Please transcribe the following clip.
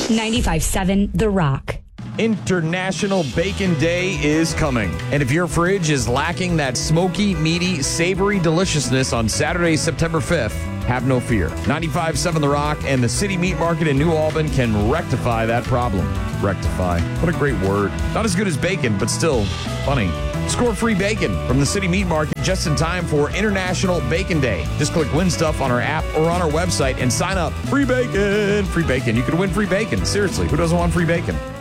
95.7 The Rock. International Bacon Day is coming. And if your fridge is lacking that smoky, meaty, savory deliciousness on Saturday, September 5th, have no fear. 95.7 The Rock and the City Meat Market in New Albin can rectify that problem. Rectify. What a great word. Not as good as bacon, but still funny. Score free bacon from the City Meat Market just in time for International Bacon Day. Just click Win Stuff on our app or on our website and sign up. Free bacon! Free bacon. You could win free bacon. Seriously, who doesn't want free bacon?